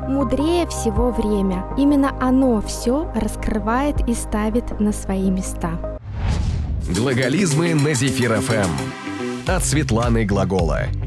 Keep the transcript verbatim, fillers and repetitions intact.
Мудрее всего время. Именно оно все раскрывает и ставит на свои места. Глаголизмы на Зефир эф эм от Светланы Глагола.